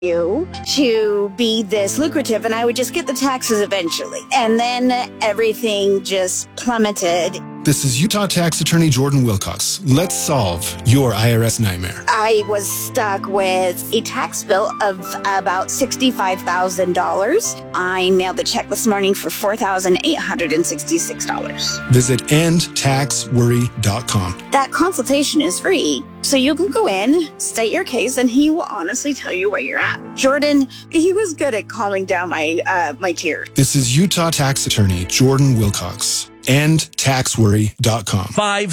you to be this lucrative, and I would just get the taxes eventually. And then everything just plummeted. This is Utah tax attorney Jordan Wilcox. Let's solve your IRS nightmare. I was stuck with a tax bill of about $65,000. I mailed the check this morning for $4,866. Visit endtaxworry.com. That consultation is free, so you can go in, state your case, and he will honestly tell you where you're at. Jordan, he was good at calming down my tears. This is Utah tax attorney Jordan Wilcox. endtaxworry.com.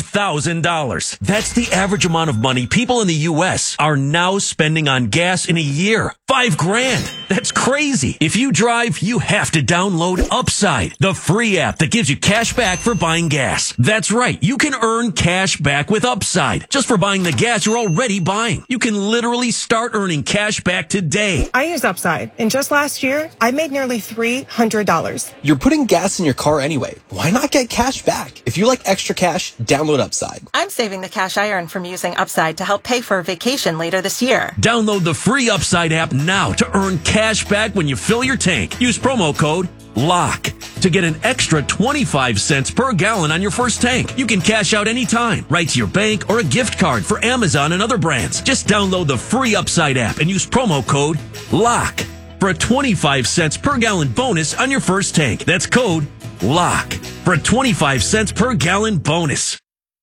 $5,000. That's the average amount of money people in the U.S. are now spending on gas in a year. $5,000. That's crazy. If you drive, you have to download Upside, the free app that gives you cash back for buying gas. That's right. You can earn cash back with Upside just for buying the gas you're already buying. You can literally start earning cash back today. I use Upside, and just last year, I made nearly $300. You're putting gas in your car anyway. Why not get cash back? If you like extra cash, download Upside. I'm saving the cash I earn from using Upside to help pay for a vacation later this year. Download the free Upside app now to earn cash back when you fill your tank. Use promo code LOCK to get an extra 25 cents per gallon on your first tank. You can cash out anytime, right to your bank or a gift card for Amazon and other brands. Just download the free Upside app and use promo code LOCK for a 25 cents per gallon bonus on your first tank. That's code LOCK for a 25 cents per gallon bonus.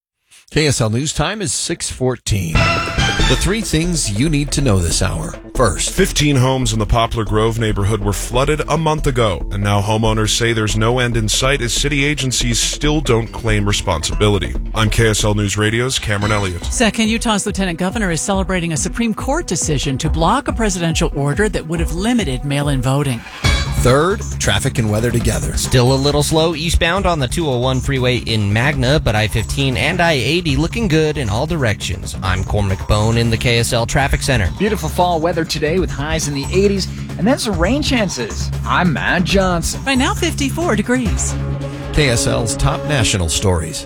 KSL News Time is 6:14. The three things you need to know this hour. First, 15 homes in the Poplar Grove neighborhood were flooded a month ago, and now homeowners say there's no end in sight as city agencies still don't claim responsibility. I'm KSL News Radio's Cameron Elliott. Second, Utah's lieutenant governor is celebrating a Supreme Court decision to block a presidential order that would have limited mail-in voting. Third, traffic and weather together. Still a little slow eastbound on the 201 freeway in Magna, but I-15 and I-80 looking good in all directions. I'm Cormac Bone in the KSL Traffic Center. Beautiful fall weather today with highs in the 80s and then some rain chances. I'm Matt Johnson. Right now, 54 degrees. KSL's top national stories.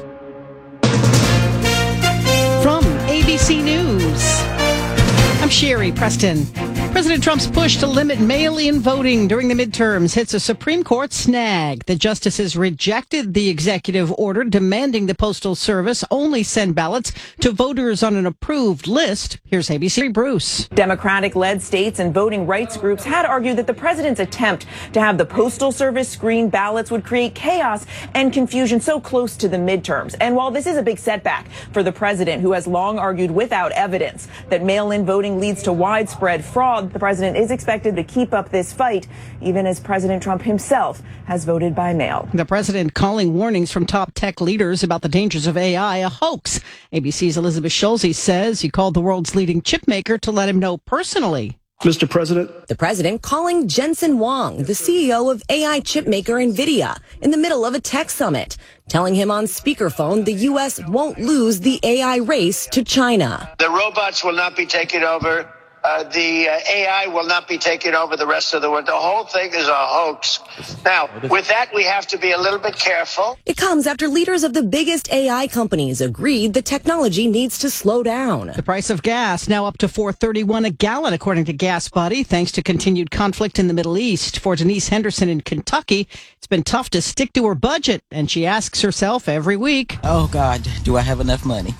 From ABC News, I'm Sherry Preston. President Trump's push to limit mail-in voting during the midterms hits a Supreme Court snag. The justices rejected the executive order demanding the Postal Service only send ballots to voters on an approved list. Here's ABC Bruce. Democratic-led states and voting rights groups had argued that the president's attempt to have the Postal Service screen ballots would create chaos and confusion so close to the midterms. And while this is a big setback for the president, who has long argued without evidence that mail-in voting leads to widespread fraud, the president is expected to keep up this fight, even as President Trump himself has voted by mail. The president calling warnings from top tech leaders about the dangers of AI a hoax. ABC's Elizabeth Schulze says he called the world's leading chip maker to let him know personally. Mr. President. The president calling Jensen Huang, the CEO of AI chip maker NVIDIA, in the middle of a tech summit, telling him on speakerphone the U.S. won't lose the AI race to China. The robots will not be taking over. The AI will not be taking over the rest of the world. The whole thing is a hoax. Now, with that, we have to be a little bit careful. It comes after leaders of the biggest AI companies agreed the technology needs to slow down. The price of gas now up to $4.31 a gallon, according to Gas Buddy, thanks to continued conflict in the Middle East. For Denise Henderson in Kentucky, it's been tough to stick to her budget, and she asks herself every week, oh, God, do I have enough money?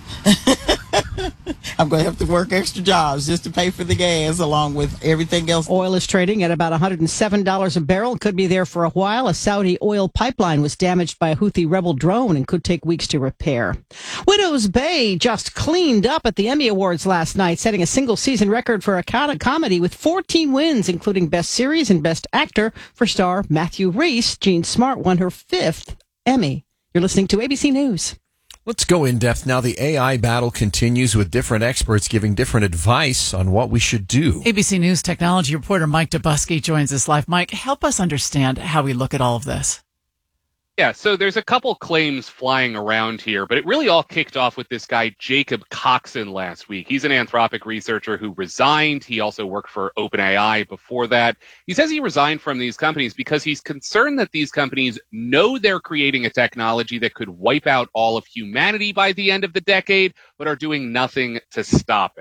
I'm going to have to work extra jobs just to pay for the gas along with everything else. Oil is trading at about $107 a barrel. Could be there for a while. A Saudi oil pipeline was damaged by a Houthi rebel drone and could take weeks to repair. Widow's Bay just cleaned up at the Emmy Awards last night, setting a single-season record for a comedy with 14 wins, including Best Series and Best Actor for star Matthew Rhys. Jean Smart won her 5th Emmy. You're listening to ABC News. Let's go in depth now. The AI battle continues with different experts giving different advice on what we should do. ABC News technology reporter Mike Dubusky joins us live. Mike, help us understand how we look at all of this. Yeah, so there's a couple claims flying around here, but it really all kicked off with this guy, Jacob Coxon, last week. He's an Anthropic researcher who resigned. He also worked for OpenAI before that. He says he resigned from these companies because he's concerned that these companies know they're creating a technology that could wipe out all of humanity by the end of the decade, but are doing nothing to stop it.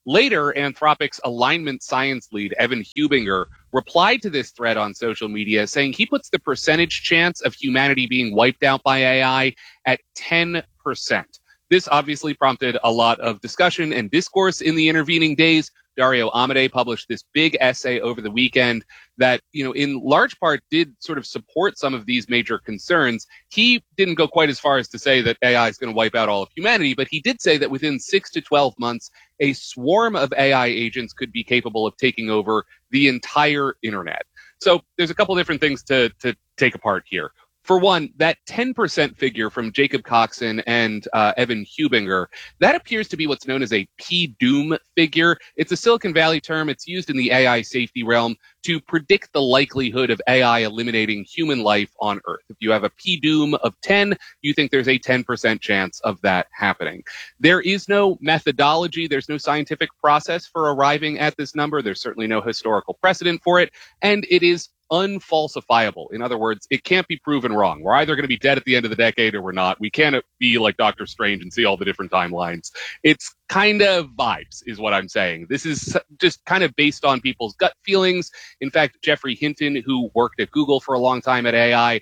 Later, Anthropic's alignment science lead, Evan Hubinger, replied to this thread on social media saying he puts the percentage chance of humanity being wiped out by AI at 10%. This obviously prompted a lot of discussion and discourse in the intervening days. Dario Amodei published this big essay over the weekend that, in large part did sort of support some of these major concerns. He didn't go quite as far as to say that AI is going to wipe out all of humanity, but he did say that within 6 to 12 months, a swarm of AI agents could be capable of taking over the entire internet. So there's a couple different things to take apart here. For one, that 10% figure from Jacob Coxon and Evan Hubinger, that appears to be what's known as a PDOOM figure. It's a Silicon Valley term. It's used in the AI safety realm to predict the likelihood of AI eliminating human life on Earth. If you have a PDOOM of 10, you think there's a 10% chance of that happening. There is no methodology. There's no scientific process for arriving at this number. There's certainly no historical precedent for it. And it is unfalsifiable. In other words, it can't be proven wrong. We're either going to be dead at the end of the decade or we're not. We can't be like Doctor Strange and see all the different timelines. It's kind of vibes is what I'm saying. This is just kind of based on people's gut feelings. In fact, Geoffrey Hinton, who worked at Google for a long time at AI,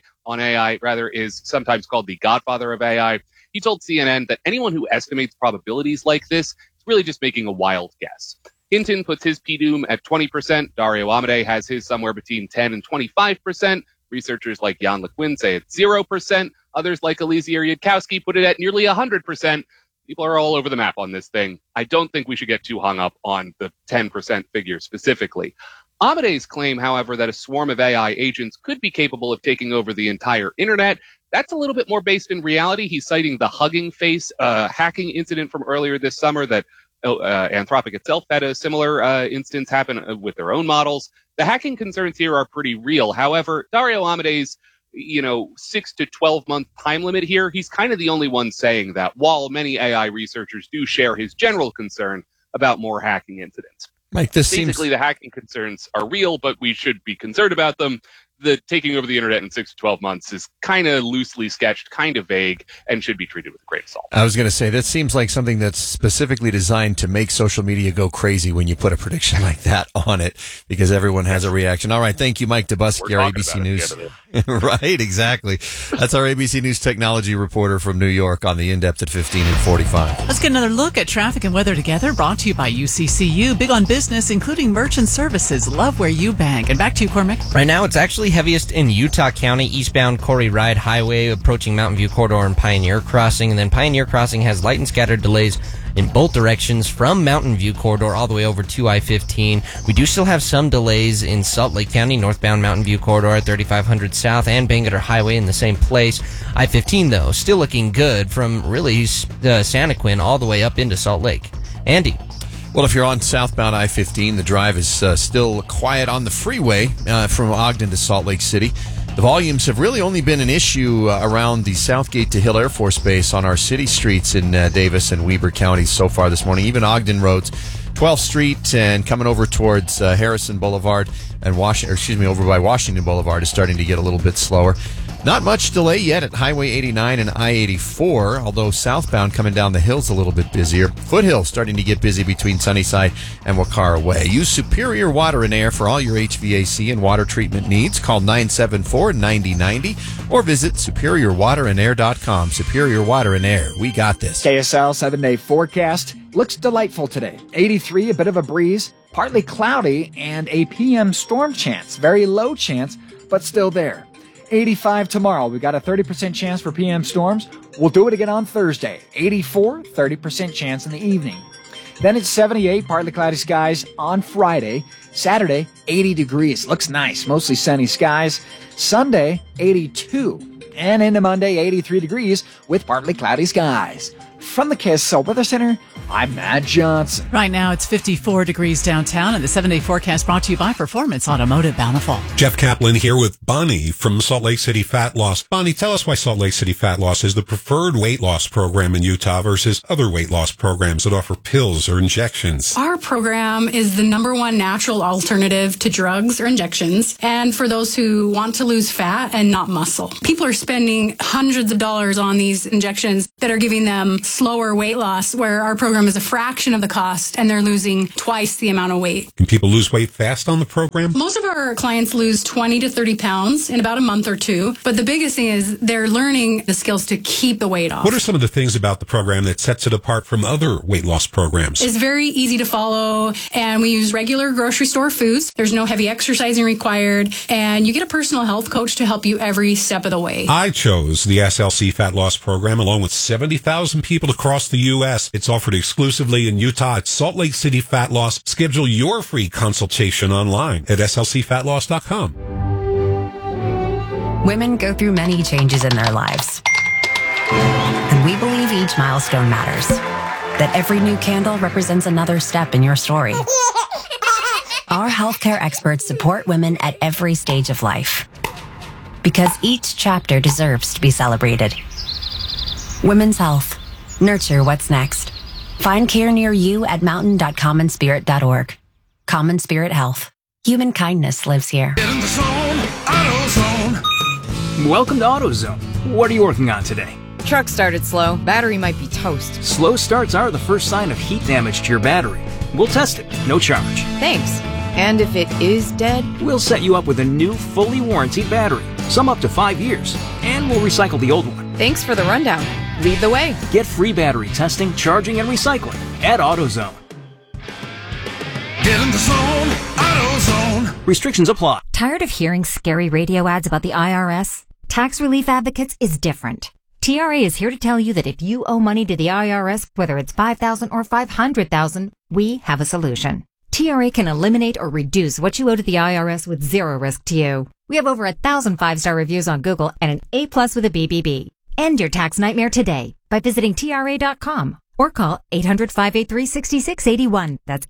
is sometimes called the godfather of AI. He told CNN that anyone who estimates probabilities like this is really just making a wild guess. Hinton puts his PDOOM at 20%. Dario Amodei has his somewhere between 10 and 25%. Researchers like Jan LeQuinn say it's 0%. Others like Eliezer Yudkowsky put it at nearly 100%. People are all over the map on this thing. I don't think we should get too hung up on the 10% figure specifically. Amodei's claim, however, that a swarm of AI agents could be capable of taking over the entire internet, that's a little bit more based in reality. He's citing the Hugging Face hacking incident from earlier this summer that Anthropic itself had a similar instance happen with their own models. The hacking concerns here are pretty real. However, Dario Amodei's 6 to 12 month time limit here, he's kind of the only one saying that, while many AI researchers do share his general concern about more hacking incidents. Mike, Basically, the hacking concerns are real, but we should be concerned about them. The taking over the internet in 6 to 12 months is kind of loosely sketched, kind of vague, and should be treated with a grain of salt. I was going to say, that seems like something that's specifically designed to make social media go crazy when you put a prediction like that on it, because everyone has a reaction. All right. Thank you, Mike Dubusky, our ABC News. Right, exactly. That's our ABC News technology reporter from New York on the In-Depth at 15 and 45. Let's get another look at traffic and weather together, brought to you by UCCU. Big on business, including merchant services. Love where you bank. And back to you, Cormac. Right now, it's actually heaviest in Utah County, eastbound Corey Ride Highway, approaching Mountain View Corridor and Pioneer Crossing. And then Pioneer Crossing has light and scattered delays in both directions from Mountain View Corridor all the way over to I-15. We do still have some delays in Salt Lake County, northbound Mountain View Corridor at 3500 South and Bangerter Highway in the same place. I-15, though, still looking good from really Santaquin all the way up into Salt Lake. Andy. Well, if you're on southbound I-15, the drive is still quiet on the freeway from Ogden to Salt Lake City. The volumes have really only been an issue around the Southgate to Hill Air Force Base on our city streets in Davis and Weber counties so far this morning. Even Ogden roads, 12th Street and coming over towards Harrison Boulevard and over by Washington Boulevard is starting to get a little bit slower. Not much delay yet at Highway 89 and I-84, although southbound coming down the hill's a little bit busier. Foothill starting to get busy between Sunnyside and Wacara Way. Use Superior Water and Air for all your HVAC and water treatment needs. Call 974-9090 or visit SuperiorWaterandAir.com. Superior Water and Air. We got this. KSL 7-day forecast looks delightful today. 83, a bit of a breeze, partly cloudy, and a PM storm chance. Very low chance, but still there. 85 tomorrow. We got a 30% chance for PM storms. We'll do it again on Thursday. 84, 30% chance in the evening. Then it's 78, partly cloudy skies on Friday. Saturday, 80 degrees. Looks nice. Mostly sunny skies. Sunday, 82. And into Monday, 83 degrees with partly cloudy skies. From the KSL Weather Center, I'm Matt Johnson. Right now, it's 54 degrees downtown, and the 7-day forecast brought to you by Performance Automotive Bountiful. Jeff Kaplan here with Bonnie from Salt Lake City Fat Loss. Bonnie, tell us why Salt Lake City Fat Loss is the preferred weight loss program in Utah versus other weight loss programs that offer pills or injections. Our program is the #1 natural alternative to drugs or injections, and for those who want to lose fat and not muscle. People are spending hundreds of dollars on these injections that are giving them slower weight loss, where our program is a fraction of the cost and they're losing twice the amount of weight. Can people lose weight fast on the program? Most of our clients lose 20 to 30 pounds in about a month or two. But the biggest thing is they're learning the skills to keep the weight off. What are some of the things about the program that sets it apart from other weight loss programs? It's very easy to follow, and we use regular grocery store foods. There's no heavy exercising required, and you get a personal health coach to help you every step of the way. I chose the SLC Fat Loss Program along with 70,000 people across the U.S. It's offered exclusively in Utah at Salt Lake City Fat Loss. Schedule your free consultation online at slcfatloss.com. Women go through many changes in their lives. And we believe each milestone matters. That every new candle represents another step in your story. Our healthcare experts support women at every stage of life. Because each chapter deserves to be celebrated. Women's health. Nurture what's next. Find care near you at mountain.commonspirit.org. Common Spirit Health. Human kindness lives here. Welcome to AutoZone. What are you working on today? Truck started slow. Battery might be toast. Slow starts are the first sign of heat damage to your battery. We'll test it, no charge. Thanks. And if it is dead? We'll set you up with a new, fully warranted battery, some up to 5 years, and we'll recycle the old one. Thanks for the rundown. Lead the way. Get free battery testing, charging, and recycling at AutoZone. Get in the zone, AutoZone. Restrictions apply. Tired of hearing scary radio ads about the IRS? Tax Relief Advocates is different. TRA is here to tell you that if you owe money to the IRS, whether it's $5,000 or $500,000, we have a solution. TRA can eliminate or reduce what you owe to the IRS with zero risk to you. We have over 1,000 5-star reviews on Google and an A+ with a BBB. End your tax nightmare today by visiting TRA.com or call 800-583-6681. That's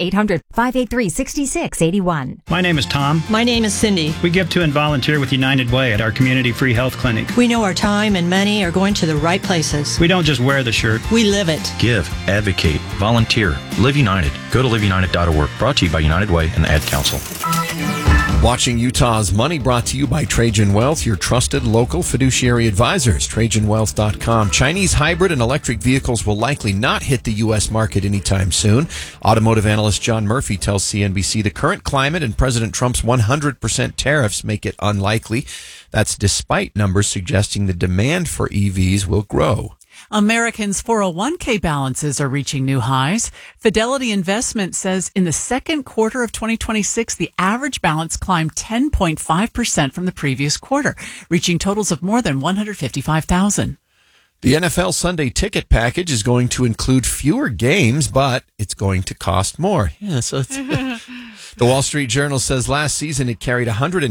800-583-6681. My name is Tom. My name is Cindy. We give to and volunteer with United Way at our community free health clinic. We know our time and money are going to the right places. We don't just wear the shirt. We live it. Give, advocate, volunteer. Live United. Go to liveunited.org. Brought to you by United Way and the Ad Council. Watching Utah's Money, brought to you by Trajan Wealth, your trusted local fiduciary advisors. TrajanWealth.com. Chinese hybrid and electric vehicles will likely not hit the U.S. market anytime soon. Automotive analyst John Murphy tells CNBC the current climate and President Trump's 100% tariffs make it unlikely. That's despite numbers suggesting the demand for EVs will grow. Americans' 401k balances are reaching new highs. Fidelity Investment says in the second quarter of 2026, the average balance climbed 10.5% from the previous quarter, reaching totals of more than $155,000. The NFL Sunday ticket package is going to include fewer games, but it's going to cost more. Yeah, so it's The Wall Street Journal says last season it carried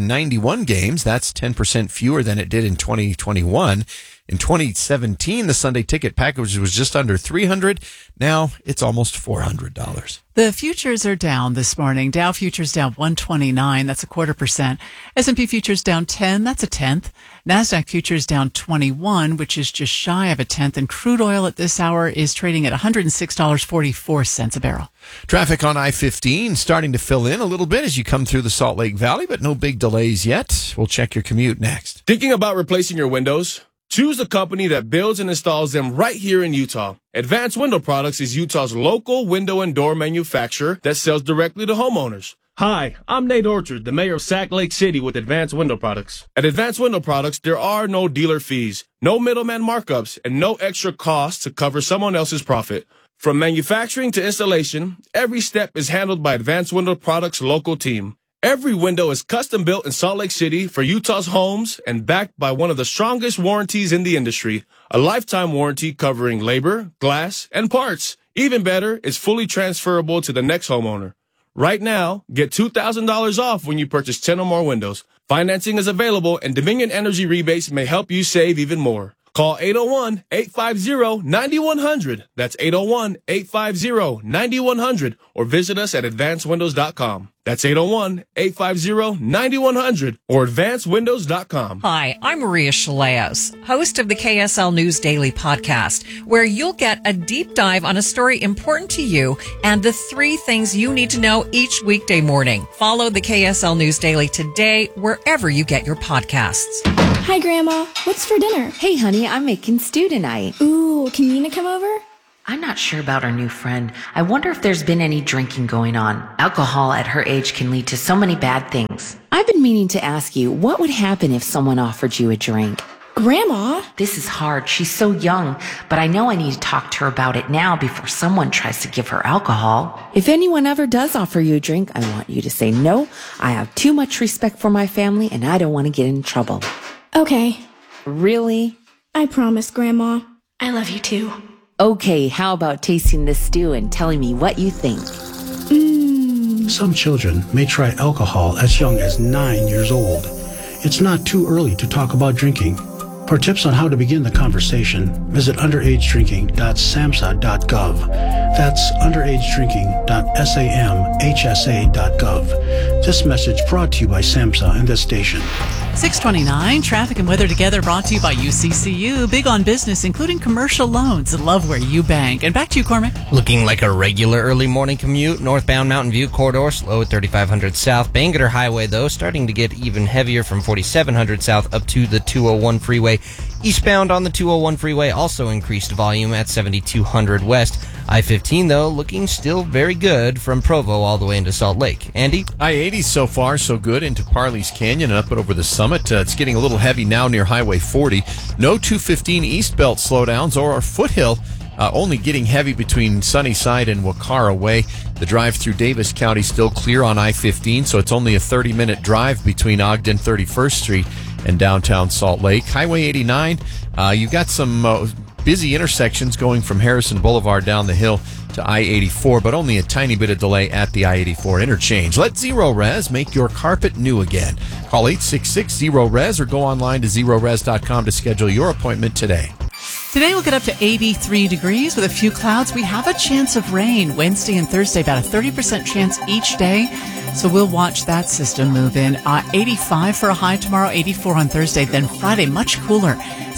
191 games. That's 10% fewer than it did in 2021. In 2017, the Sunday ticket package was just under $300. Now it's almost $400. The futures are down this morning. Dow futures down 129. That's 0.25%. S&P futures down 10. That's 0.1%. NASDAQ futures down 21, which is just shy of 0.1%. And crude oil at this hour is trading at $106.44 a barrel. Traffic on I-15 starting to fill in a little bit as you come through the Salt Lake Valley, but no big delays yet. We'll check your commute next. Thinking about replacing your windows? Choose a company that builds and installs them right here in Utah. Advanced Window Products is Utah's local window and door manufacturer that sells directly to homeowners. Hi, I'm Nate Orchard, the mayor of Sac Lake City with Advanced Window Products. At Advanced Window Products, there are no dealer fees, no middleman markups, and no extra costs to cover someone else's profit. From manufacturing to installation, every step is handled by Advanced Window Products' local team. Every window is custom built in Salt Lake City for Utah's homes and backed by one of the strongest warranties in the industry, a lifetime warranty covering labor, glass, and parts. Even better, it's fully transferable to the next homeowner. Right now, get $2,000 off when you purchase 10 or more windows. Financing is available and Dominion Energy rebates may help you save even more. Call 801-850-9100. That's 801-850-9100 or visit us at advancedwindows.com. That's 801-850-9100 or advancedwindows.com. Hi, I'm Maria Shileas, host of the KSL News Daily podcast, where you'll get a deep dive on a story important to you and the 3 things you need to know each weekday morning. Follow the KSL News Daily today, wherever you get your podcasts. Hi, Grandma. What's for dinner? Hey, honey, I'm making stew tonight. Ooh, can Nina come over? I'm not sure about our new friend. I wonder if there's been any drinking going on. Alcohol at her age can lead to so many bad things. I've been meaning to ask you, what would happen if someone offered you a drink? Grandma? This is hard. She's so young, but I know I need to talk to her about it now before someone tries to give her alcohol. If anyone ever does offer you a drink, I want you to say no. I have too much respect for my family and I don't want to get in trouble. Okay. Really? I promise, Grandma. I love you too. Okay, how about tasting this stew and telling me what you think? Some children may try alcohol as young as 9 years old. It's not too early to talk about drinking. For tips on how to begin the conversation, visit underagedrinking.samhsa.gov. That's underagedrinking.samhsa.gov. This message brought to you by SAMHSA and this station. 629, traffic and weather together brought to you by UCCU. Big on business, including commercial loans. Love where you bank. And back to you, Cormac. Looking like a regular early morning commute. Northbound Mountain View corridor, slow at 3500 south. Bangerter Highway, though, starting to get even heavier from 4700 south up to the 201 freeway. Eastbound on the 201 freeway, also increased volume at 7200 west. I-15, though, looking still very good from Provo all the way into Salt Lake. Andy? I-80 so far so good into Parley's Canyon and up and over the summit. It's getting a little heavy now near Highway 40. No 215 East Belt slowdowns or our Foothill. Only getting heavy between Sunnyside and Wacara Way. The drive through Davis County still clear on I-15, so it's only a 30-minute drive between Ogden 31st Street and downtown Salt Lake. Highway 89, you've got some busy intersections going from Harrison Boulevard down the hill to I-84, but only a tiny bit of delay at the I-84 interchange. Let Zero-Res make your carpet new again. Call 866-ZERO-RES or go online to zerores.com to schedule your appointment today. Today we'll get up to 83 degrees with a few clouds. We have a chance of rain Wednesday and Thursday, about a 30% chance each day. So we'll watch that system move in. 85 for a high tomorrow, 84 on Thursday. Then Friday, much cooler.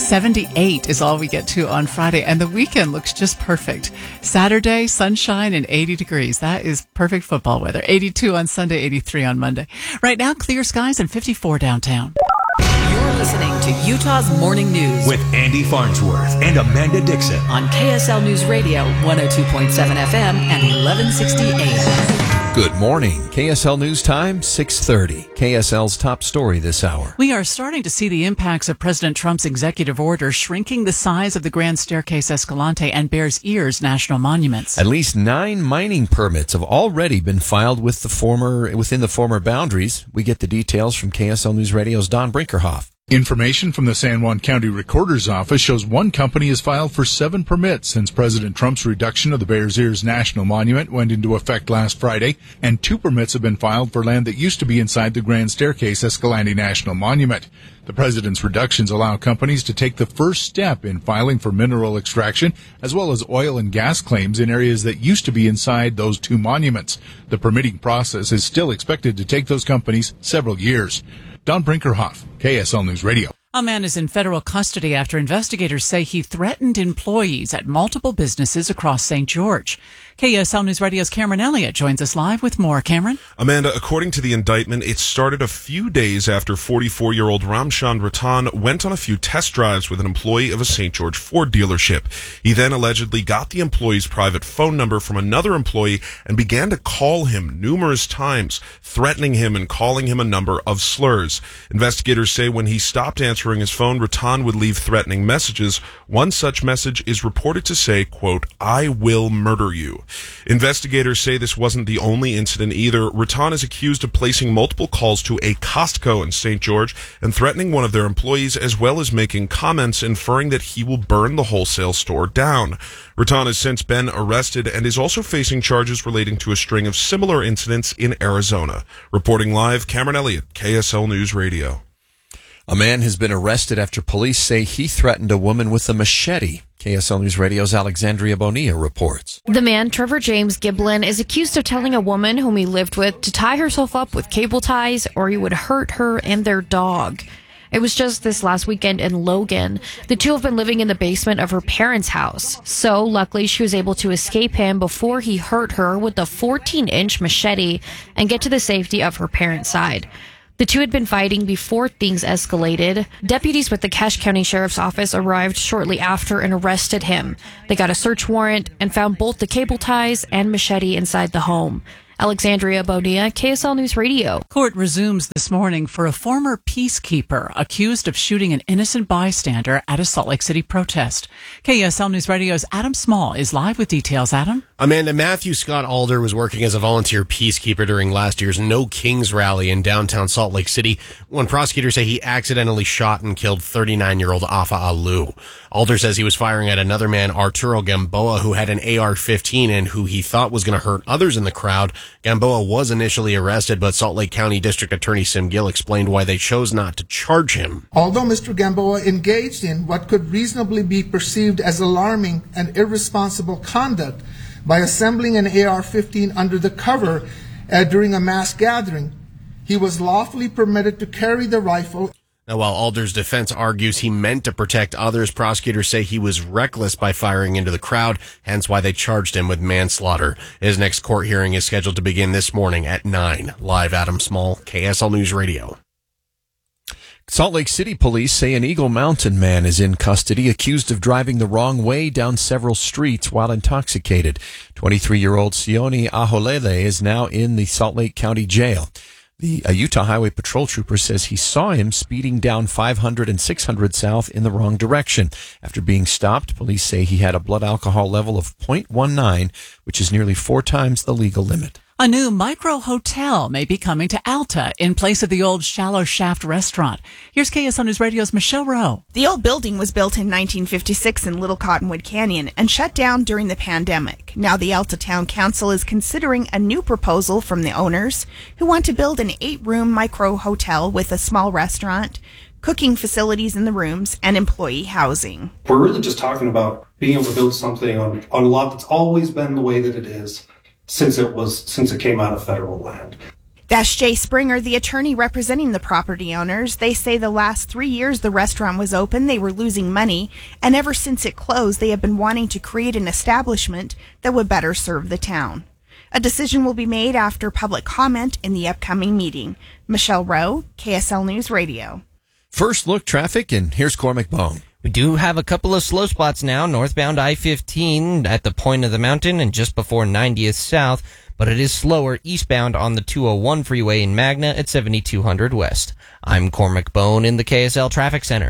78 is all we get to on Friday. And the weekend looks just perfect. Saturday, sunshine and 80 degrees. That is perfect football weather. 82 on Sunday, 83 on Monday. Right now, clear skies and 54 downtown. You're listening to Utah's Morning News with Andy Farnsworth and Amanda Dixon on KSL News Radio 102.7 FM and 1160 AM. Good morning. KSL News Time, 6:30. KSL's top story this hour. We are starting to see the impacts of President Trump's executive order shrinking the size of the Grand Staircase Escalante and Bears Ears national monuments. At least 9 mining permits have already been filed within the former boundaries. We get the details from KSL News Radio's Don Brinkerhoff. Information from the San Juan County Recorder's Office shows one company has filed for 7 permits since President Trump's reduction of the Bears Ears National Monument went into effect last Friday, and 2 permits have been filed for land that used to be inside the Grand Staircase Escalante National Monument. The president's reductions allow companies to take the first step in filing for mineral extraction as well as oil and gas claims in areas that used to be inside those 2 monuments. The permitting process is still expected to take those companies several years. Don Brinkerhoff, KSL News Radio. A man is in federal custody after investigators say he threatened employees at multiple businesses across St. George. KSL News Radio's Cameron Elliott joins us live with more. Cameron? Amanda, according to the indictment, it started a few days after 44-year-old Ramchand Ratan went on a few test drives with an employee of a St. George Ford dealership. He then allegedly got the employee's private phone number from another employee and began to call him numerous times, threatening him and calling him a number of slurs. Investigators say when he stopped answering his phone, Ratan would leave threatening messages. One such message is reported to say, quote, "I will murder you." Investigators say this wasn't the only incident either. Ratan is accused of placing multiple calls to a Costco in St. George and threatening one of their employees, as well as making comments inferring that he will burn the wholesale store down. Ratan has since been arrested and is also facing charges relating to a string of similar incidents in Arizona. Reporting live, Cameron Elliott, KSL News Radio. A man has been arrested after police say he threatened a woman with a machete. KSL News Radio's Alexandria Bonilla reports. The man, Trevor James Giblin, is accused of telling a woman whom he lived with to tie herself up with cable ties or he would hurt her and their dog. It was just this last weekend in Logan. The two have been living in the basement of her parents' house. So, luckily, she was able to escape him before he hurt her with a 14-inch machete and get to the safety of her parents' side. The two had been fighting before things escalated. Deputies with the Cache County Sheriff's Office arrived shortly after and arrested him. They got a search warrant and found both the cable ties and machete inside the home. Alexandria Bonilla, KSL News Radio. Court resumes this morning for a former peacekeeper accused of shooting an innocent bystander at a Salt Lake City protest. KSL News Radio's Adam Small is live with details. Adam? Amanda, Matthew Scott Alder was working as a volunteer peacekeeper during last year's No Kings rally in downtown Salt Lake City when prosecutors say he accidentally shot and killed 39-year-old Afa Alu. Alder says he was firing at another man, Arturo Gamboa, who had an AR-15 and who he thought was going to hurt others in the crowd. Gamboa was initially arrested, but Salt Lake County District Attorney Sim Gill explained why they chose not to charge him. Although Mr. Gamboa engaged in what could reasonably be perceived as alarming and irresponsible conduct by assembling an AR-15 under the cover during a mass gathering, he was lawfully permitted to carry the rifle. Now, while Alder's defense argues he meant to protect others, prosecutors say he was reckless by firing into the crowd, hence why they charged him with manslaughter. His next court hearing is scheduled to begin this morning at 9. Live, Adam Small, KSL News Radio. Salt Lake City police say an Eagle Mountain man is in custody, accused of driving the wrong way down several streets while intoxicated. 23-year-old Sione Aholele is now in the Salt Lake County Jail. The Utah Highway Patrol trooper says he saw him speeding down 500 and 600 south in the wrong direction. After being stopped, police say he had a blood alcohol level of 0.19, which is nearly 4 times the legal limit. A new micro hotel may be coming to Alta in place of the old Shallow Shaft restaurant. Here's KSL News Radio's Michelle Rowe. The old building was built in 1956 in Little Cottonwood Canyon and shut down during the pandemic. Now the Alta Town Council is considering a new proposal from the owners who want to build an 8-room micro hotel with a small restaurant, cooking facilities in the rooms, and employee housing. We're really just talking about being able to build something on a lot that's always been the way that it is since it came out of federal land. That's Jay Springer, the attorney representing the property owners. They say the last 3 years the restaurant was open, they were losing money, and ever since it closed, they have been wanting to create an establishment that would better serve the town. A decision will be made after public comment in the upcoming meeting. Michelle Rowe, KSL News Radio. First look traffic, and here's Cormac Bone. We do have a couple of slow spots now, northbound I-15 at the point of the mountain and just before 90th South, but it is slower eastbound on the 201 freeway in Magna at 7200 West. I'm Cormac Bone in the KSL Traffic Center.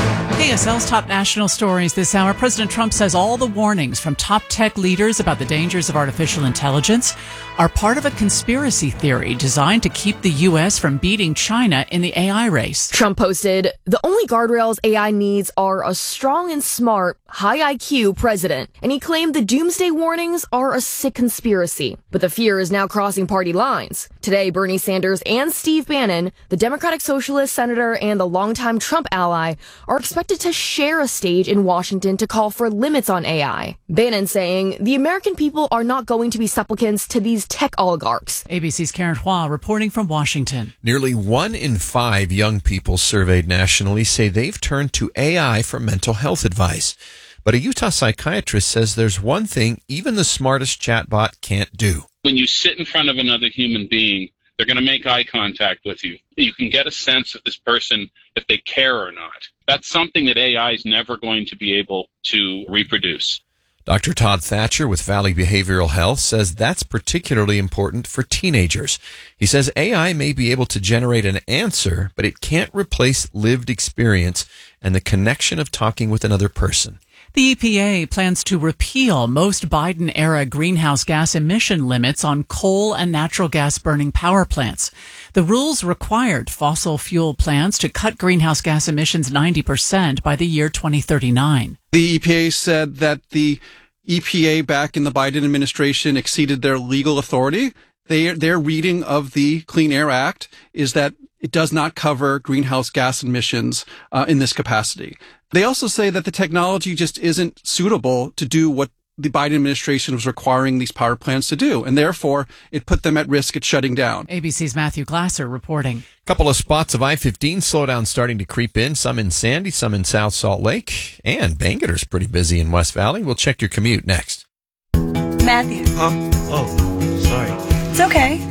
KSL's top national stories this hour. President Trump says all the warnings from top tech leaders about the dangers of artificial intelligence are part of a conspiracy theory designed to keep the U.S. from beating China in the AI race. Trump posted, "The only guardrails AI needs are a strong and smart, high IQ president." And he claimed the doomsday warnings are a sick conspiracy. But the fear is now crossing party lines. Today, Bernie Sanders and Steve Bannon, the Democratic Socialist senator and the longtime Trump ally, are expected to share a stage in Washington to call for limits on AI. Bannon saying, "The American people are not going to be supplicants to these tech oligarchs." ABC's Karen Hua reporting from Washington. Nearly 1 in 5 young people surveyed nationally say they've turned to AI for mental health advice. But a Utah psychiatrist says there's one thing even the smartest chatbot can't do. When you sit in front of another human being, they're going to make eye contact with you. You can get a sense of this person, if they care or not. That's something that AI is never going to be able to reproduce. Dr. Todd Thatcher with Valley Behavioral Health says that's particularly important for teenagers. He says AI may be able to generate an answer, but it can't replace lived experience and the connection of talking with another person. The EPA plans to repeal most Biden-era greenhouse gas emission limits on coal and natural gas burning power plants. The rules required fossil fuel plants to cut greenhouse gas emissions 90% by the year 2039. The EPA said that the EPA back in the Biden administration exceeded their legal authority. Their reading of the Clean Air Act is that it does not cover greenhouse gas emissions in this capacity. They also say that the technology just isn't suitable to do what the Biden administration was requiring these power plants to do, and therefore it put them at risk at shutting down. ABC's Matthew Glasser reporting. Couple of spots of I-15 slowdown starting to creep in, some in Sandy, some in South Salt Lake, and Bangerter's pretty busy in West Valley. We'll check your commute next. Matthew. Sorry. It's okay.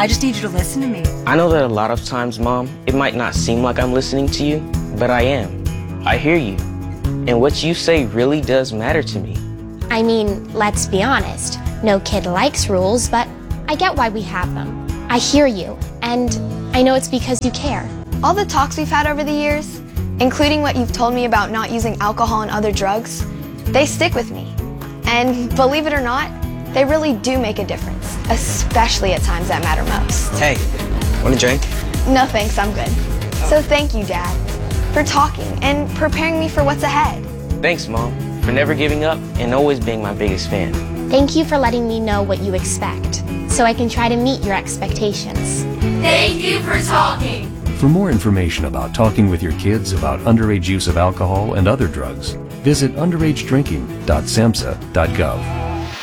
I just need you to listen to me. I know that a lot of times, Mom, it might not seem like I'm listening to you, but I am. I hear you. And what you say really does matter to me. I mean, let's be honest. No kid likes rules, but I get why we have them. I hear you, and I know it's because you care. All the talks we've had over the years, including what you've told me about not using alcohol and other drugs, they stick with me. And believe it or not, they really do make a difference, especially at times that matter most. Hey, want a drink? No thanks, I'm good. So thank you, Dad, for talking and preparing me for what's ahead. Thanks, Mom, for never giving up and always being my biggest fan. Thank you for letting me know what you expect, so I can try to meet your expectations. Thank you for talking. For more information about talking with your kids about underage use of alcohol and other drugs, visit underagedrinking.samhsa.gov.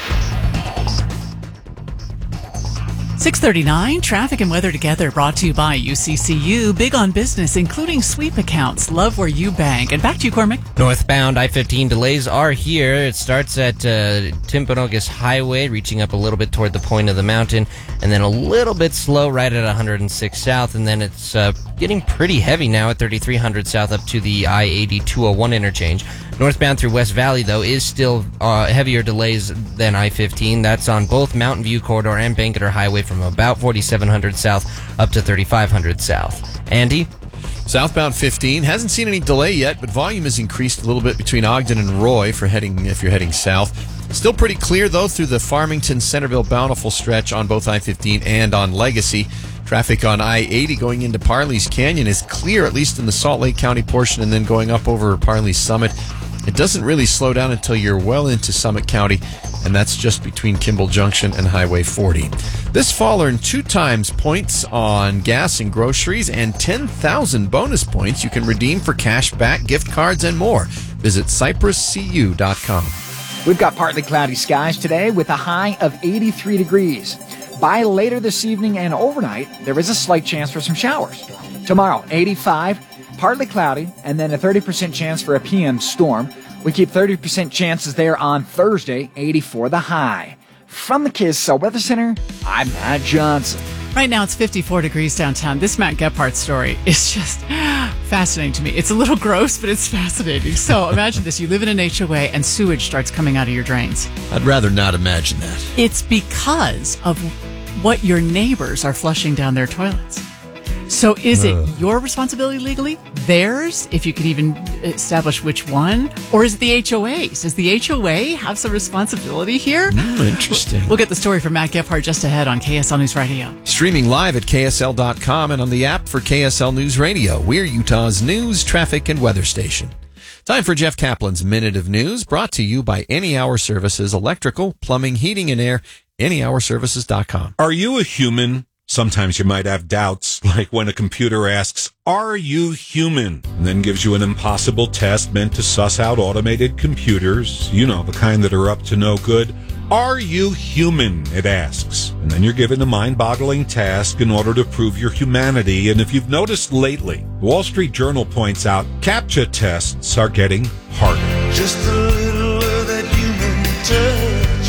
6:39, traffic and weather together, brought to you by UCCU. Big on business, including sweep accounts. Love where you bank. And back to you, Cormac. Northbound I-15 delays are here. It starts at Timpanogos Highway, reaching up a little bit toward the point of the mountain, and then a little bit slow right at 106 South, and then it's getting pretty heavy now at 3300 South up to the I-80 201 interchange. Northbound through West Valley, though, is still heavier delays than I-15. That's on both Mountain View Corridor and Banketer Highway from about 4700 South up to 3500 South. Andy? Southbound 15 hasn't seen any delay yet, but volume has increased a little bit between Ogden and Roy if you're heading south. Still pretty clear, though, through the Farmington, Centerville, Bountiful stretch on both I-15 and on Legacy. Traffic on I-80 going into Parley's Canyon is clear, at least in the Salt Lake County portion, and then going up over Parley's Summit. It doesn't really slow down until you're well into Summit County, and that's just between Kimball Junction and Highway 40. This fall, earn 2 times points on gas and groceries and 10,000 bonus points you can redeem for cash back, gift cards, and more. Visit cypresscu.com. We've got partly cloudy skies today with a high of 83 degrees. By later this evening and overnight, there is a slight chance for some showers. Tomorrow, 85, partly cloudy, and then a 30% chance for a PM storm. We keep 30% chances there on Thursday, 84 the high. From the KSL Weather Center, I'm Matt Johnson. Right now it's 54 degrees downtown. This Matt Gephardt story is just fascinating to me. It's a little gross, but it's fascinating. So imagine this. You live in an HOA and sewage starts coming out of your drains. I'd rather not imagine that. It's because of what your neighbors are flushing down their toilets. So is it your responsibility legally? Theirs, if you could even establish which one? Or is it the HOA's? Does the HOA have some responsibility here? Interesting. We'll get the story from Matt Gephardt just ahead on KSL News Radio. Streaming live at KSL.com and on the app for KSL News Radio. We're Utah's news, traffic, and weather station. Time for Jeff Kaplan's Minute of News, brought to you by Any Hour Services, electrical, plumbing, heating, and air. AnyHourServices.com. Are you a human? Sometimes you might have doubts, like when a computer asks, "Are you human?" and then gives you an impossible test meant to suss out automated computers, you know, the kind that are up to no good. Are you human? It asks. And then you're given a mind-boggling task in order to prove your humanity. And if you've noticed lately, the Wall Street Journal points out CAPTCHA tests are getting harder. Just a little of that human touch.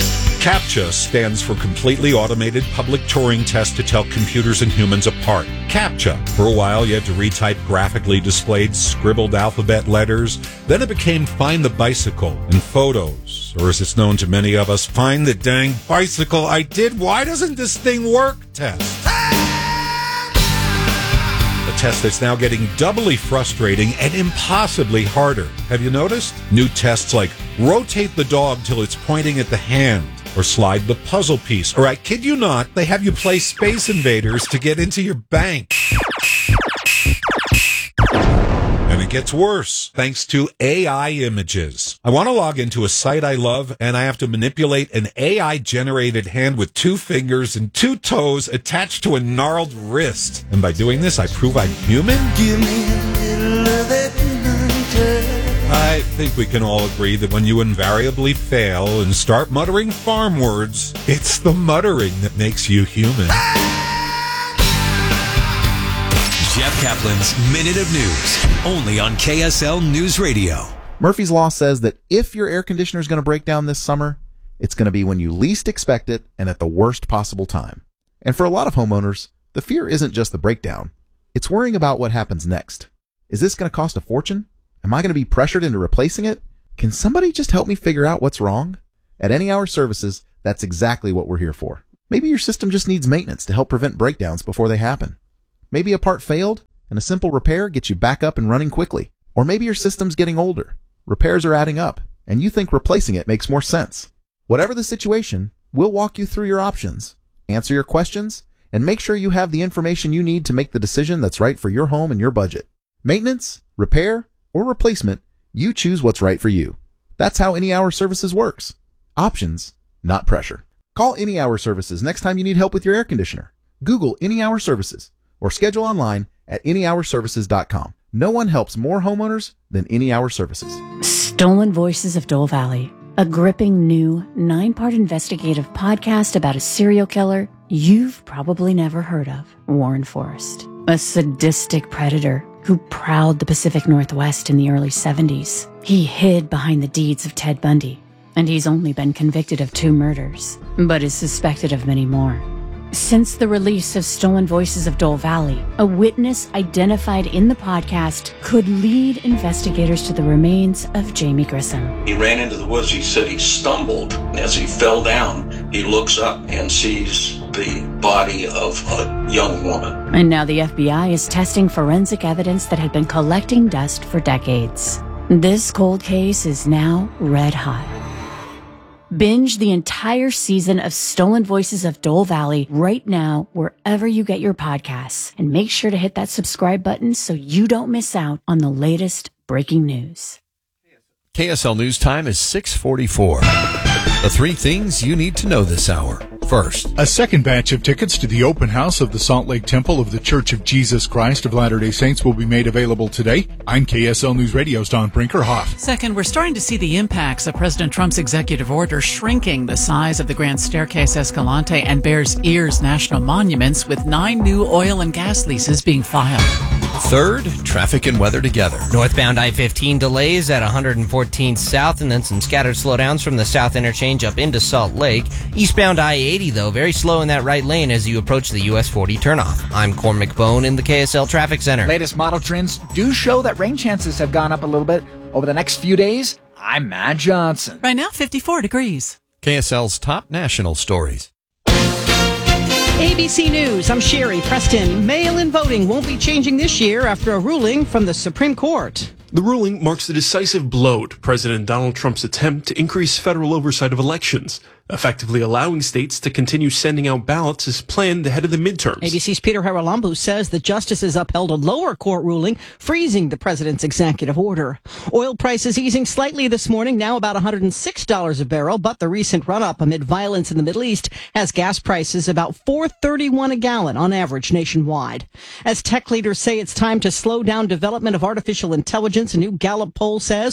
CAPTCHA stands for Completely Automated Public Turing Test to Tell Computers and Humans Apart. CAPTCHA. For a while, you had to retype graphically displayed scribbled alphabet letters. Then it became Find the Bicycle and Photos. Or as it's known to many of us, Find the dang bicycle I did. Why doesn't this thing work? Test. A test that's now getting doubly frustrating and impossibly harder. Have you noticed? New tests like rotate the dog till it's pointing at the hand, or slide the puzzle piece, or I kid you not, they have you play Space Invaders to get into your bank. And it gets worse, thanks to AI images. I want to log into a site I love, and I have to manipulate an AI-generated hand with 2 fingers and 2 toes attached to a gnarled wrist. And by doing this, I prove I'm human? Give me a little of that human touch. I think we can all agree that when you invariably fail and start muttering farm words, it's the muttering that makes you human. Jeff Kaplan's Minute of News, only on KSL News Radio. Murphy's Law says that if your air conditioner is going to break down this summer, it's going to be when you least expect it and at the worst possible time. And for a lot of homeowners, the fear isn't just the breakdown. It's worrying about what happens next. Is this going to cost a fortune? Am I going to be pressured into replacing it? Can somebody just help me figure out what's wrong? At Any Hour Services, that's exactly what we're here for. Maybe your system just needs maintenance to help prevent breakdowns before they happen. Maybe a part failed, and a simple repair gets you back up and running quickly. Or maybe your system's getting older. Repairs are adding up, and you think replacing it makes more sense. Whatever the situation, we'll walk you through your options, answer your questions, and make sure you have the information you need to make the decision that's right for your home and your budget. Maintenance, repair, or replacement, you choose what's right for you. That's how Any Hour Services works. Options, not pressure. Call Any Hour Services next time you need help with your air conditioner. Google Any Hour Services or schedule online at anyhourservices.com. No one helps more homeowners than Any Hour Services. Stolen Voices of Dole Valley, a gripping new 9-part investigative podcast about a serial killer you've probably never heard of, Warren Forrest, a sadistic predator who prowled the Pacific Northwest in the early 70s. He hid behind the deeds of Ted Bundy, and he's only been convicted of 2 murders, but is suspected of many more. Since the release of Stolen Voices of Dole Valley, a witness identified in the podcast could lead investigators to the remains of Jamie Grissom. He ran into the woods. He said he stumbled. As he fell down, he looks up and sees the body of a young woman. And now the FBI is testing forensic evidence that had been collecting dust for decades. This cold case is now red hot. Binge the entire season of Stolen Voices of Dole Valley right now, wherever you get your podcasts. And make sure to hit that subscribe button so you don't miss out on the latest breaking news. KSL News Time is 6:44. The 3 things you need to know this hour. First, a second batch of tickets to the open house of the Salt Lake Temple of the Church of Jesus Christ of Latter-day Saints will be made available today. I'm KSL News Radio's Don Brinkerhoff. Second, we're starting to see the impacts of President Trump's executive order shrinking the size of the Grand Staircase Escalante and Bears Ears national monuments, with 9 new oil and gas leases being filed. Third, traffic and weather together. Northbound I-15 delays at 114 South, and then some scattered slowdowns from the South Interchange up into Salt Lake. Eastbound I-80, though, very slow in that right lane as you approach the US 40 turnoff. I'm Cormac Bone in the KSL Traffic Center. Latest model trends do show that rain chances have gone up a little bit over the next few days. I'm Matt Johnson. Right now, 54 degrees. KSL's top national stories. ABC News, I'm Sherry Preston. Mail-in voting won't be changing this year after a ruling from the Supreme Court. The ruling marks a decisive blow to President Donald Trump's attempt to increase federal oversight of elections, effectively allowing states to continue sending out ballots as planned ahead of the midterms. ABC's Peter Haralambou says the justices upheld a lower court ruling freezing the president's executive order. Oil prices easing slightly this morning, now about $106 a barrel, but the recent run-up amid violence in the Middle East has gas prices about $4.31 a gallon on average nationwide. As tech leaders say it's time to slow down development of artificial intelligence, a new Gallup poll says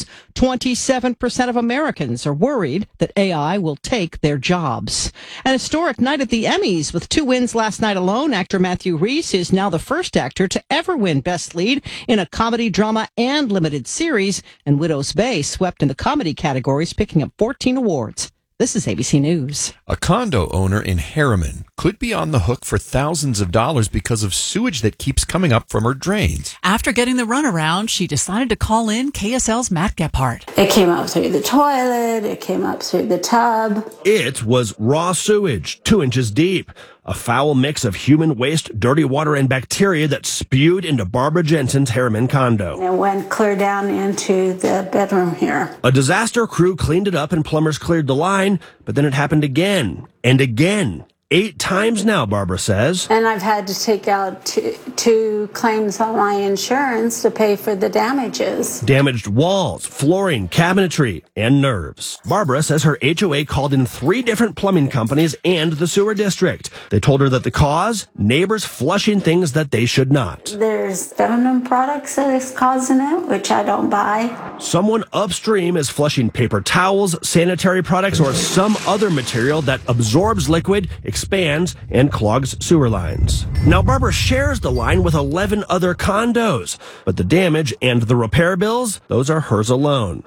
27% of Americans are worried that AI will take their jobs. An historic night at the Emmys with 2 wins last night alone. Actor Matthew Rhys is now the first actor to ever win Best Lead in a comedy, drama, and limited series. And Widow's Bay swept in the comedy categories, picking up 14 awards. This is ABC News. A condo owner in Harriman could be on the hook for thousands of dollars because of sewage that keeps coming up from her drains. After getting the runaround, she decided to call in KSL's Matt Gephardt. It came up through the toilet. It came up through the tub. It was raw sewage, 2 inches deep. A foul mix of human waste, dirty water, and bacteria that spewed into Barbara Jensen's Harriman condo. It went clear down into the bedroom here. A disaster crew cleaned it up and plumbers cleared the line, but then it happened again and again. 8 times now, Barbara says. And I've had to take out two claims on my insurance to pay for the damages. Damaged walls, flooring, cabinetry, and nerves. Barbara says her HOA called in 3 different plumbing companies and the sewer district. They told her that the cause, neighbors flushing things that they should not. There's feminine products that is causing it, which I don't buy. Someone upstream is flushing paper towels, sanitary products, or some other material that absorbs liquid, expands, and clogs sewer lines. Now, Barbara shares the line with 11 other condos, but the damage and the repair bills, those are hers alone.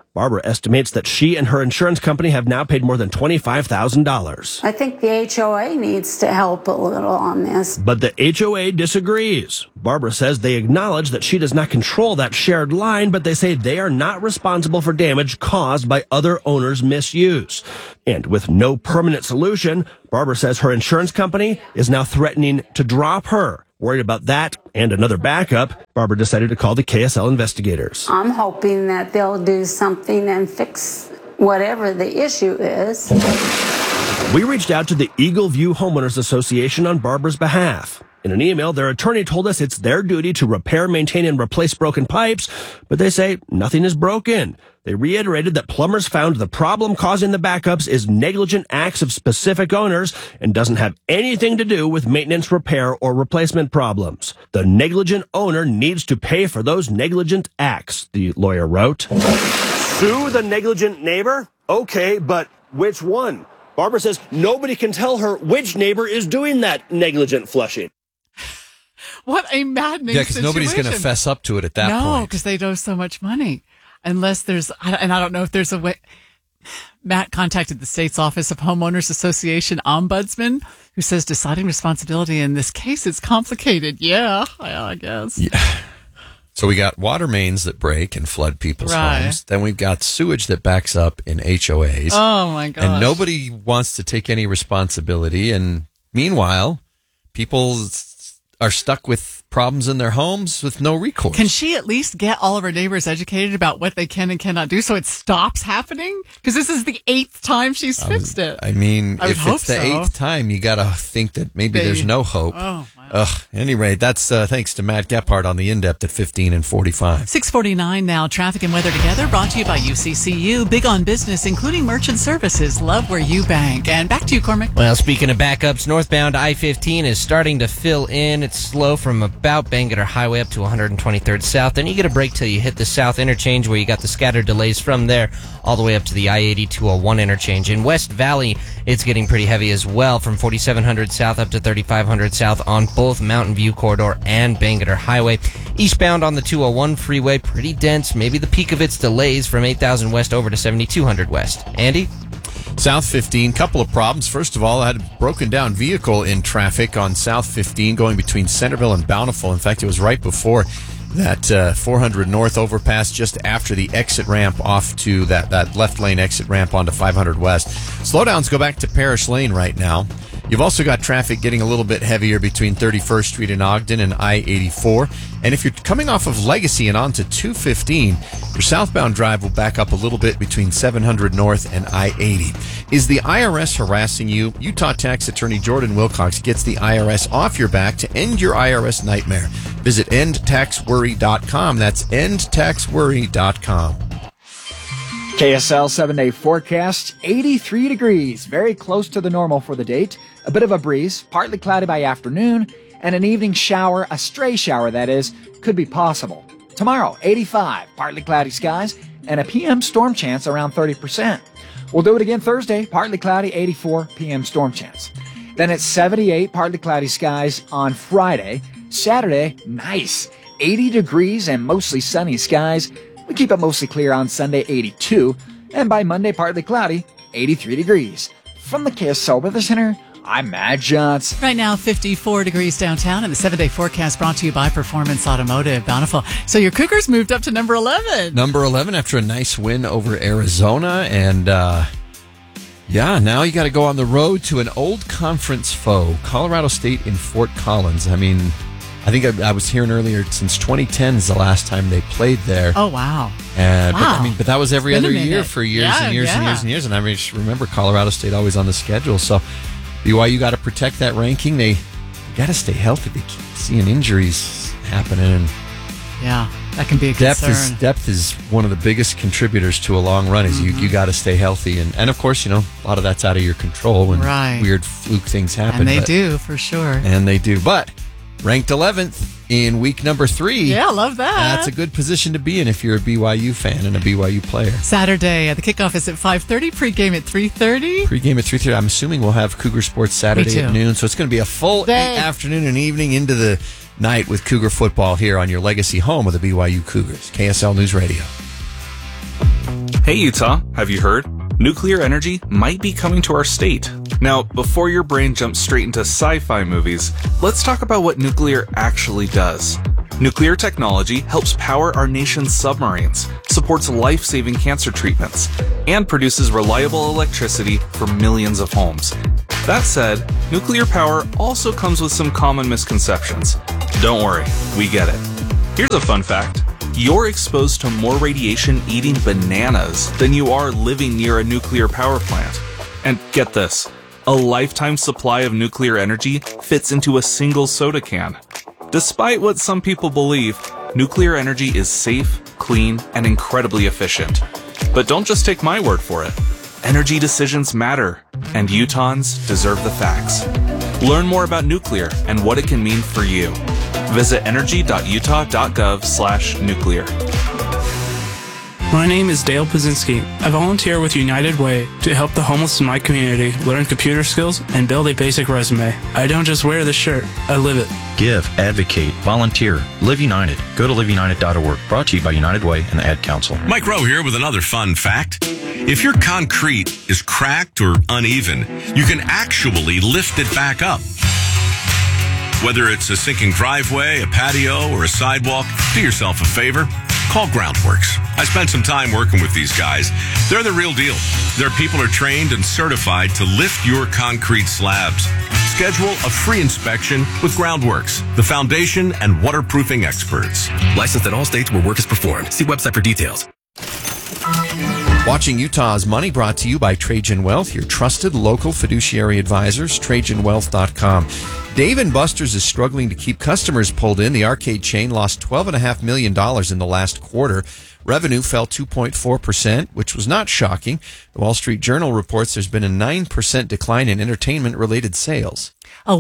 Barbara estimates that she and her insurance company have now paid more than $25,000. I think the HOA needs to help a little on this. But the HOA disagrees. Barbara says they acknowledge that she does not control that shared line, but they say they are not responsible for damage caused by other owners' misuse. And with no permanent solution, Barbara says her insurance company is now threatening to drop her. Worried about that and another backup, Barbara decided to call the KSL investigators. I'm hoping that they'll do something and fix whatever the issue is. We reached out to the Eagle View Homeowners Association on Barbara's behalf. In an email, their attorney told us it's their duty to repair, maintain, and replace broken pipes, but they say nothing is broken. They reiterated that plumbers found the problem causing the backups is negligent acts of specific owners and doesn't have anything to do with maintenance, repair, or replacement problems. The negligent owner needs to pay for those negligent acts, the lawyer wrote. Sue the negligent neighbor? Okay, but which one? Barbara says nobody can tell her which neighbor is doing that negligent flushing. What a maddening Yeah, because situation. nobody's going to fess up to it at that point. No, because they owe so much money. Unless there's, and I don't know if there's a way. Matt contacted the state's Office of Homeowners Association Ombudsman, who says deciding responsibility in this case is complicated. Yeah, I guess. Yeah. So we got water mains that break and flood people's homes. Then we've got sewage that backs up in HOAs. Oh, my gosh. And nobody wants to take any responsibility. And meanwhile, people are stuck with problems in their homes with no recourse. Can she at least get all of her neighbors educated about what they can and cannot do so it stops happening? Because this is the 8th time she's fixed it. I mean, I would if hope it's the so. 8th time, you got to think that maybe there's no hope. Oh, Anyway, that's thanks to Matt Gephardt on the In-Depth at 15 and 45. 6:49 now. Traffic and weather together brought to you by UCCU. Big on business, including merchant services. Love where you bank. And back to you, Cormac. Well, speaking of backups, northbound I-15 is starting to fill in. It's slow from about Bangerter Highway up to 123rd South. Then you get a break till you hit the South Interchange, where you got the scattered delays from there all the way up to the I-80-201 interchange. In West Valley, it's getting pretty heavy as well, from 4700 South up to 3500 South on both Mountain View Corridor and Bangerter Highway. Eastbound on the 201 freeway, pretty dense. Maybe the peak of its delays from 8000 West over to 7200 West. Andy? South 15, couple of problems. First of all, I had a broken down vehicle in traffic on South 15 going between Centerville and Bountiful. In fact, it was right before that 400 North overpass, just after the exit ramp off to that left lane exit ramp onto 500 West. Slowdowns go back to Parish Lane right now. You've also got traffic getting a little bit heavier between 31st Street in Ogden and I-84. And if you're coming off of Legacy and onto 215, your southbound drive will back up a little bit between 700 North and I-80. Is the IRS harassing you? Utah Tax Attorney Jordan Wilcox gets the IRS off your back to end your IRS nightmare. Visit endtaxworry.com. That's endtaxworry.com. KSL 7-day forecast, 83 degrees, very close to the normal for the date. A bit of a breeze, partly cloudy by afternoon, and an evening shower, a stray shower that is, could be possible. Tomorrow, 85, partly cloudy skies, and a PM storm chance around 30%. We'll do it again Thursday, partly cloudy, 84 PM storm chance. Then it's 78, partly cloudy skies on Friday. Saturday, nice, 80 degrees and mostly sunny skies. We keep it mostly clear on Sunday, 82, and by Monday, partly cloudy, 83 degrees. From the KSL Weather Center, I'm Matt Johnson. Right now, 54 degrees downtown, and the 7-day forecast brought to you by Performance Automotive, Bountiful. So your Cougars moved up to number 11. Number 11 after a nice win over Arizona, and now you got to go on the road to an old conference foe, Colorado State in Fort Collins. I mean, I think I was hearing earlier, since 2010 is the last time they played there. Oh, wow. But that was every other year for years and years and years and years. And I just remember Colorado State always on the schedule. So BYU got to protect that ranking. They got to stay healthy. They keep seeing injuries happening. And yeah, that can be a concern. Depth is one of the biggest contributors to a long run. Is you got to stay healthy. And of course, a lot of that's out of your control when weird fluke things happen. And they do, for sure. And they do. But ranked 11th in week number 3. Yeah, I love that. That's a good position to be in if you're a BYU fan and a BYU player. Saturday, the kickoff is at 5:30, pregame at 3:30. Pregame at 3:30. I'm assuming we'll have Cougar Sports Saturday at noon, so it's going to be a full afternoon and evening into the night with Cougar football here on your legacy home of the BYU Cougars. KSL News Radio. Hey Utah, have you heard? Nuclear energy might be coming to our state. Now, before your brain jumps straight into sci-fi movies, let's talk about what nuclear actually does. Nuclear technology helps power our nation's submarines, supports life-saving cancer treatments, and produces reliable electricity for millions of homes. That said, nuclear power also comes with some common misconceptions. Don't worry, we get it. Here's a fun fact. You're exposed to more radiation eating bananas than you are living near a nuclear power plant. And get this, a lifetime supply of nuclear energy fits into a single soda can. Despite what some people believe, nuclear energy is safe, clean, and incredibly efficient. But don't just take my word for it. Energy decisions matter, and Utahns deserve the facts. Learn more about nuclear and what it can mean for you. Visit energy.utah.gov/nuclear. My name is Dale Pazinski. I volunteer with United Way to help the homeless in my community learn computer skills and build a basic resume. I don't just wear the shirt, I live it. Give, advocate, volunteer, Live United. Go to liveunited.org. Brought to you by United Way and the Ad Council. Mike Rowe here with another fun fact. If your concrete is cracked or uneven, you can actually lift it back up. Whether it's a sinking driveway, a patio, or a sidewalk, do yourself a favor. Call Groundworks. I spent some time working with these guys. They're the real deal. Their people are trained and certified to lift your concrete slabs. Schedule a free inspection with Groundworks, the foundation and waterproofing experts. Licensed in all states where work is performed. See website for details. Watching Utah's Money, brought to you by Trajan Wealth, your trusted local fiduciary advisors, TrajanWealth.com. Dave & Buster's is struggling to keep customers pulled in. The arcade chain lost $12.5 million in the last quarter. Revenue fell 2.4%, which was not shocking. The Wall Street Journal reports there's been a 9% decline in entertainment-related sales. A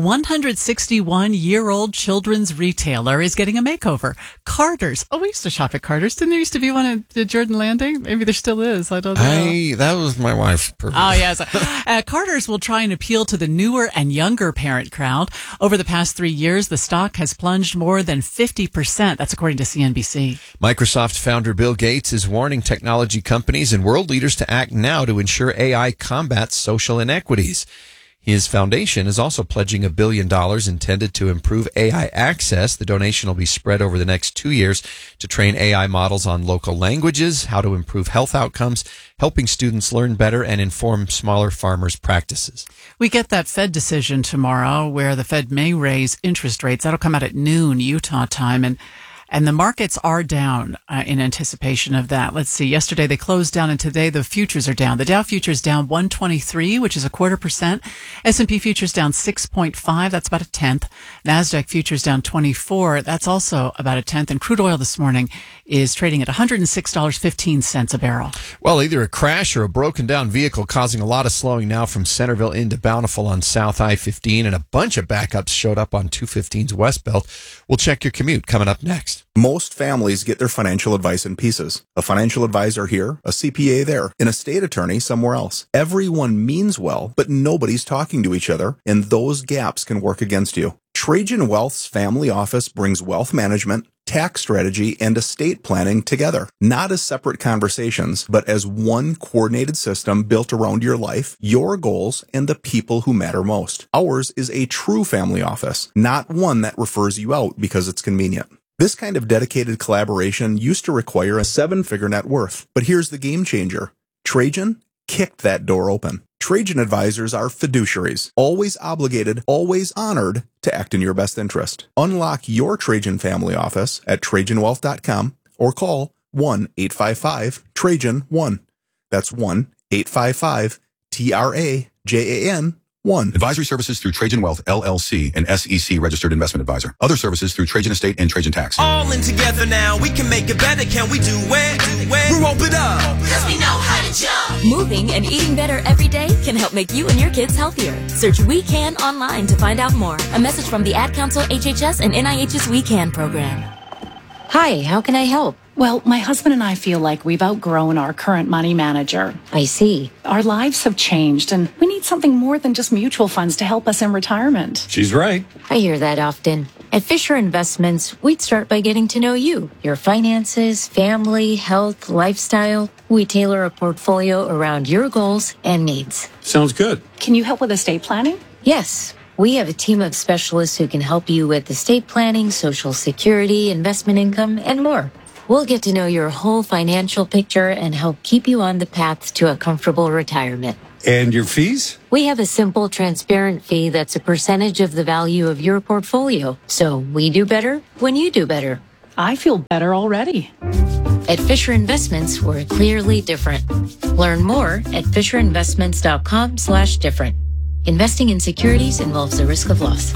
161-year-old children's retailer is getting a makeover. Carter's. Oh, we used to shop at Carter's. Didn't there used to be one at Jordan Landing? Maybe there still is. I don't know. That was my wife. Oh, yes. Carter's will try and appeal to the newer and younger parent crowd. Over the past 3 years, the stock has plunged more than 50%. That's according to CNBC. Microsoft founder Bill Gates is warning technology companies and world leaders to act now to ensure AI combats social inequities. His foundation is also pledging $1 billion intended to improve AI access. The donation will be spread over the next 2 years to train AI models on local languages, how to improve health outcomes, helping students learn better, and inform smaller farmers' practices. We get that Fed decision tomorrow where the Fed may raise interest rates. That'll come out at noon Utah time, and the markets are down in anticipation of that. Let's see. Yesterday they closed down, and today the futures are down. The Dow futures down 123, which is 0.25%. S&P futures down 6.5. That's about 1/10. NASDAQ futures down 24. That's also about 1/10. And crude oil this morning is trading at $106.15 a barrel. Well, either a crash or a broken down vehicle causing a lot of slowing now from Centerville into Bountiful on South I-15, and a bunch of backups showed up on 215's West Belt. We'll check your commute coming up next. Most families get their financial advice in pieces. A financial advisor here, a CPA there, an estate attorney somewhere else. Everyone means well, but nobody's talking to each other, and those gaps can work against you. Trajan Wealth's family office brings wealth management, tax strategy, and estate planning together, not as separate conversations, but as one coordinated system built around your life, your goals, and the people who matter most. Ours is a true family office, not one that refers you out because it's convenient. This kind of dedicated collaboration used to require a 7-figure net worth, but here's the game changer. Trajan kicked that door open. Trajan advisors are fiduciaries, always obligated, always honored to act in your best interest. Unlock your Trajan family office at TrajanWealth.com or call 1-855-TRAJAN-1. That's 1-855-TRAJAN-1. Advisory services through Trajan Wealth, LLC, an SEC registered investment advisor. Other services through Trajan Estate and Trajan Tax. All in together now, we can make it better. Can we do it? We rope it up. Because we know how to jump. Moving and eating better every day can help make you and your kids healthier. Search We Can online to find out more. A message from the Ad Council, HHS, and NIH's We Can program. Hi, how can I help? Well, my husband and I feel like we've outgrown our current money manager. I see. Our lives have changed, and we need something more than just mutual funds to help us in retirement. She's right. I hear that often. At Fisher Investments, we'd start by getting to know you, your finances, family, health, lifestyle. We tailor a portfolio around your goals and needs. Sounds good. Can you help with estate planning? Yes, we have a team of specialists who can help you with estate planning, Social Security, investment income, and more. We'll get to know your whole financial picture and help keep you on the path to a comfortable retirement. And your fees? We have a simple, transparent fee that's a percentage of the value of your portfolio. So we do better when you do better. I feel better already. At Fisher Investments, we're clearly different. Learn more at fisherinvestments.com/different. Investing in securities involves a risk of loss.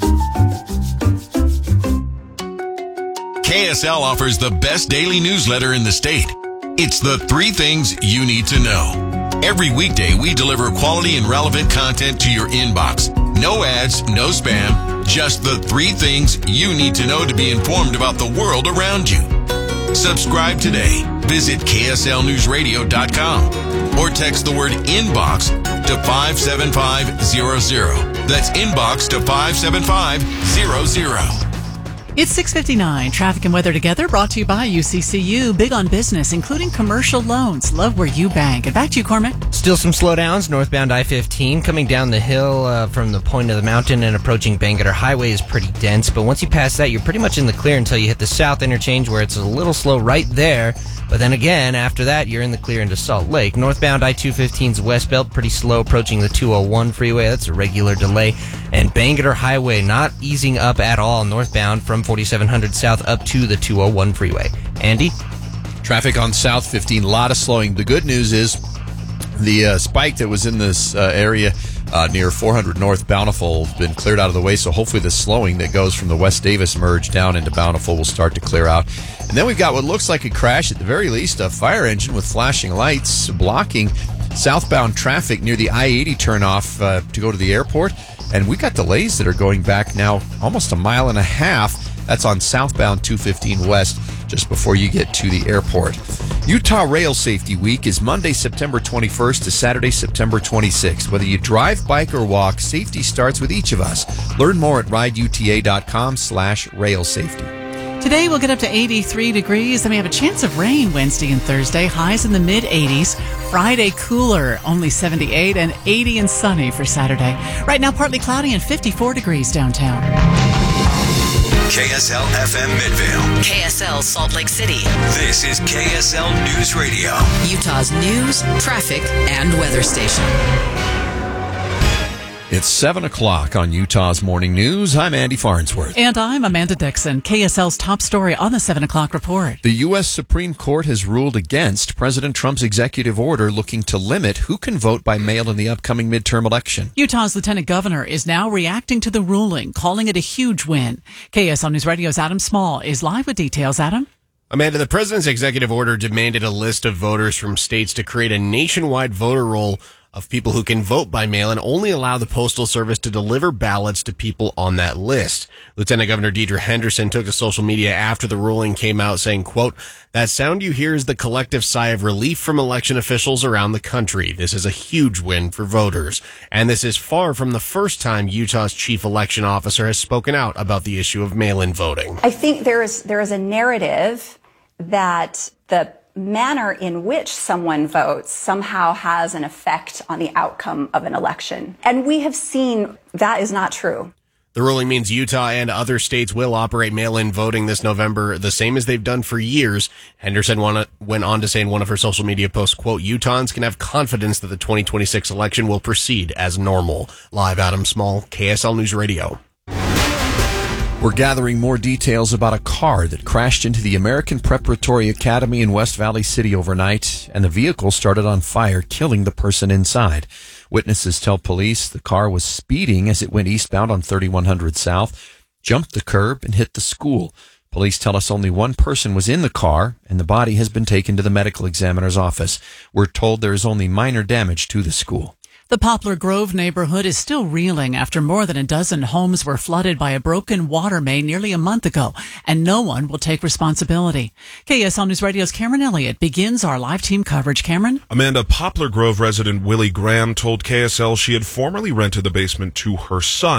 KSL offers the best daily newsletter in the state. It's the 3 things you need to know. Every weekday, we deliver quality and relevant content to your inbox. No ads, no spam, just the 3 things you need to know to be informed about the world around you. Subscribe today. Visit KSLNewsRadio.com or text the word inbox to 57500. That's inbox to 57500. It's 6:59. Traffic and weather together, brought to you by UCCU. Big on business, including commercial loans. Love where you bank. And back to you, Cormac. Still some slowdowns. Northbound I-15 coming down the hill from the point of the mountain and approaching Bangerter Highway is pretty dense. But once you pass that, you're pretty much in the clear until you hit the south interchange, where it's a little slow right there. But then again, after that, you're in the clear into Salt Lake. Northbound I-215's westbound, pretty slow approaching the 201 freeway. That's a regular delay. And Bangerter Highway not easing up at all northbound from 4700 south up to the 201 freeway. Andy? Traffic on South 15, a lot of slowing. The good news is the spike that was in this area near 400 North Bountiful has been cleared out of the way, so hopefully the slowing that goes from the West Davis merge down into Bountiful will start to clear out. And then we've got what looks like a crash, at the very least, a fire engine with flashing lights blocking southbound traffic near the I-80 turnoff to go to the airport. And we've got delays that are going back now almost a mile and a half. That's on southbound 215 west, just before you get to the airport. Utah Rail Safety Week is Monday, September 21st to Saturday, September 26th. Whether you drive, bike, or walk, safety starts with each of us. Learn more at rideuta.com/railsafety. Today we'll get up to 83 degrees, and we have a chance of rain Wednesday and Thursday. Highs in the mid-80s. Friday cooler, only 78, and 80 and sunny for Saturday. Right now partly cloudy and 54 degrees downtown. KSL FM Midvale. KSL Salt Lake City. This is KSL News Radio. Utah's news, traffic, and weather station. It's 7 o'clock on Utah's Morning News. I'm Andy Farnsworth. And I'm Amanda Dixon. KSL's top story on the 7 o'clock report. The U.S. Supreme Court has ruled against President Trump's executive order looking to limit who can vote by mail in the upcoming midterm election. Utah's lieutenant governor is now reacting to the ruling, calling it a huge win. KSL News Radio's Adam Small is live with details. Adam? Amanda, the president's executive order demanded a list of voters from states to create a nationwide voter roll of people who can vote by mail and only allow the Postal Service to deliver ballots to people on that list. Lieutenant Governor Deidre Henderson took to social media after the ruling came out saying, quote, "That sound you hear is the collective sigh of relief from election officials around the country. This is a huge win for voters. And this is far from the first time Utah's chief election officer has spoken out about the issue of mail-in voting." I think there is a narrative that the manner in which someone votes somehow has an effect on the outcome of an election. And we have seen that is not true. The ruling means Utah and other states will operate mail-in voting this November, the same as they've done for years. Henderson went on to say in one of her social media posts, quote, "Utahns can have confidence that the 2026 election will proceed as normal." Live, Adam Small, KSL News Radio. We're gathering more details about a car that crashed into the American Preparatory Academy in West Valley City overnight, and the vehicle started on fire, killing the person inside. Witnesses tell police the car was speeding as it went eastbound on 3100 South, jumped the curb, and hit the school. Police tell us only one person was in the car, and the body has been taken to the medical examiner's office. We're told there is only minor damage to the school. The Poplar Grove neighborhood is still reeling after more than a dozen homes were flooded by a broken water main nearly a month ago, and no one will take responsibility. KSL News Radio's Cameron Elliott begins our live team coverage. Cameron? Amanda, Poplar Grove resident Willie Graham told KSL she had formerly rented the basement to her son.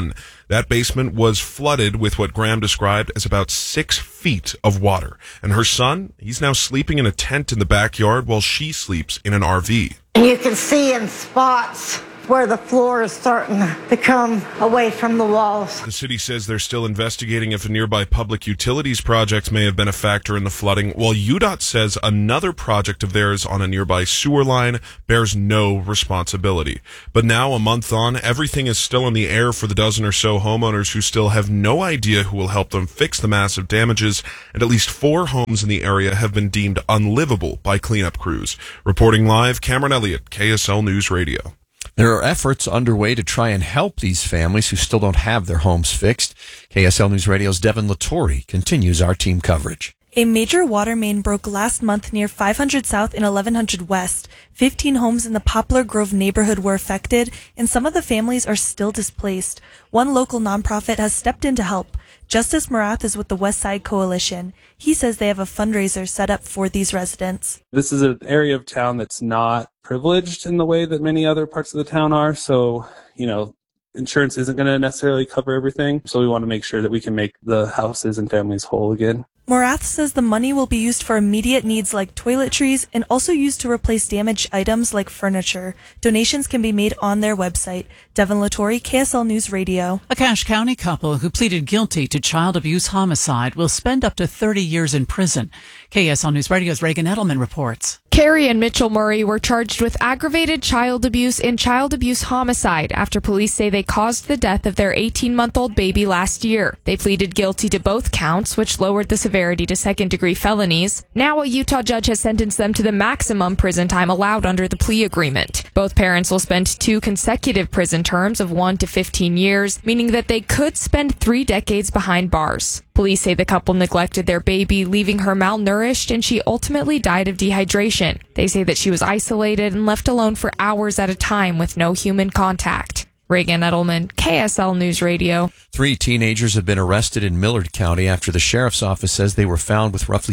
That basement was flooded with what Graham described as about 6 feet of water. And her son, he's now sleeping in a tent in the backyard while she sleeps in an RV. And you can see in spots where the floor is starting to come away from the walls. The city says they're still investigating if a nearby public utilities project may have been a factor in the flooding, while UDOT says another project of theirs on a nearby sewer line bears no responsibility. But now, a month on, everything is still in the air for the dozen or so homeowners who still have no idea who will help them fix the massive damages, and at least 4 homes in the area have been deemed unlivable by cleanup crews. Reporting live, Cameron Elliott, KSL News Radio. There are efforts underway to try and help these families who still don't have their homes fixed. KSL News Radio's Devin Latore continues our team coverage. A major water main broke last month near 500 South and 1100 West. 15 homes in the Poplar Grove neighborhood were affected, and some of the families are still displaced. One local nonprofit has stepped in to help. Justice Morath is with the West Side Coalition. He says they have a fundraiser set up for these residents. This is an area of town that's not privileged in the way that many other parts of the town are. So, insurance isn't going to necessarily cover everything. So we want to make sure that we can make the houses and families whole again. Morath says the money will be used for immediate needs like toiletries and also used to replace damaged items like furniture. Donations can be made on their website. Devin Latore, KSL News Radio. A Cache County couple who pleaded guilty to child abuse homicide will spend up to 30 years in prison. KSL News Radio's Reagan Edelman reports. Carrie and Mitchell Murray were charged with aggravated child abuse and child abuse homicide after police say they caused the death of their 18-month-old baby last year. They pleaded guilty to both counts, which lowered the severity to second-degree felonies. Now a Utah judge has sentenced them to the maximum prison time allowed under the plea agreement. Both parents will spend 2 consecutive prison terms of 1 to 15 years, meaning that they could spend 3 decades behind bars. Police say the couple neglected their baby, leaving her malnourished, and she ultimately died of dehydration. They say that she was isolated and left alone for hours at a time with no human contact. Reagan Edelman, KSL News Radio. 3 teenagers have been arrested in Millard County after the sheriff's office says they were found with roughly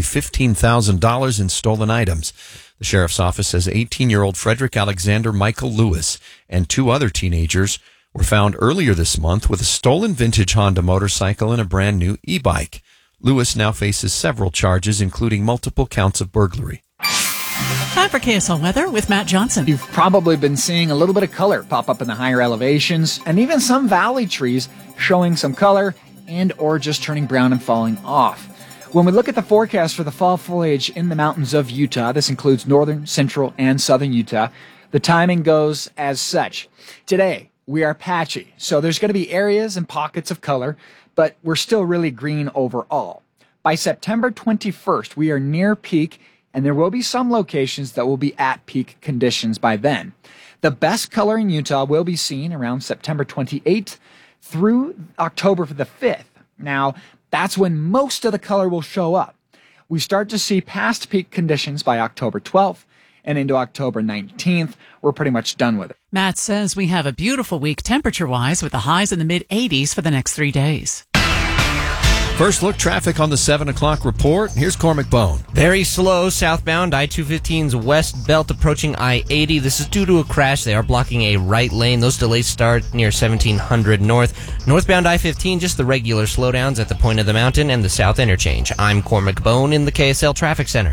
$15,000 in stolen items. The sheriff's office says 18-year-old Frederick Alexander Michael Lewis and 2 other teenagers were found earlier this month with a stolen vintage Honda motorcycle and a brand new e-bike. Lewis now faces several charges, including multiple counts of burglary. Time for KSL weather with Matt Johnson. You've probably been seeing a little bit of color pop up in the higher elevations, and even some valley trees showing some color and or just turning brown and falling off. When we look at the forecast for the fall foliage in the mountains of Utah, this includes northern, central, and southern Utah, the timing goes as such. Today, we are patchy, so there's going to be areas and pockets of color, but we're still really green overall. By September 21st, we are near peak, and there will be some locations that will be at peak conditions by then. The best color in Utah will be seen around September 28th through October the 5th. Now, that's when most of the color will show up. We start to see past peak conditions by October 12th, and into October 19th, we're pretty much done with it. Matt says we have a beautiful week temperature-wise with the highs in the mid-80s for the next 3 days. First look traffic on the 7 o'clock report. Here's Cormac Bone. Very slow southbound I-215's west belt approaching I-80. This is due to a crash. They are blocking a right lane. Those delays start near 1700 north. Northbound I-15, just the regular slowdowns at the point of the mountain and the south interchange. I'm Cormac Bone in the KSL Traffic Center.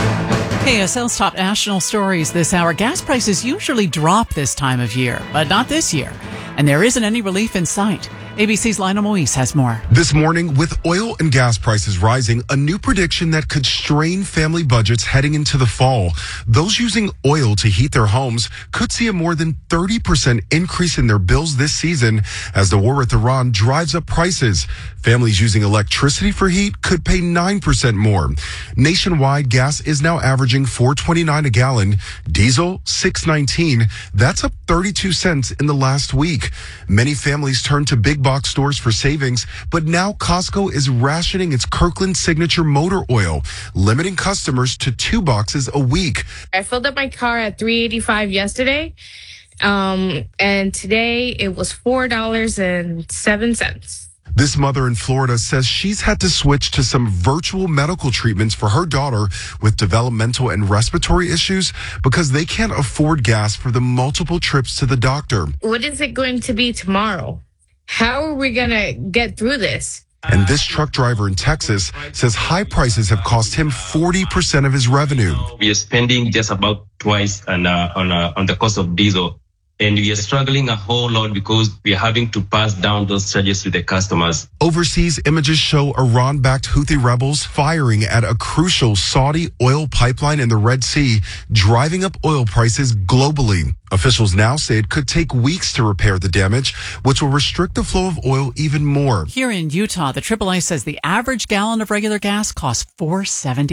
KSL's top national stories this hour. Gas prices usually drop this time of year, but not this year. And there isn't any relief in sight. ABC's Lionel Moise has more. This morning, with oil and gas prices rising, a new prediction that could strain family budgets heading into the fall. Those using oil to heat their homes could see a more than 30% increase in their bills this season as the war with Iran drives up prices. Families using electricity for heat could pay 9% more. Nationwide, gas is now averaging $4.29 a gallon. Diesel, $6.19. That's up 32 cents in the last week. Many families turn to big box stores for savings, but now Costco is rationing its Kirkland Signature motor oil, limiting customers to 2 boxes a week. I filled up my car at $3.85 yesterday, and today it was $4.07. This mother in Florida says she's had to switch to some virtual medical treatments for her daughter with developmental and respiratory issues because they can't afford gas for the multiple trips to the doctor. What is it going to be tomorrow? How are we going to get through this? And this truck driver in Texas says high prices have cost him 40% of his revenue. We are spending just about twice on the cost of diesel. And we are struggling a whole lot because we are having to pass down those charges to the customers. Overseas images show Iran-backed Houthi rebels firing at a crucial Saudi oil pipeline in the Red Sea, driving up oil prices globally. Officials now say it could take weeks to repair the damage, which will restrict the flow of oil even more. Here in Utah, the AAA says the average gallon of regular gas costs $4.70.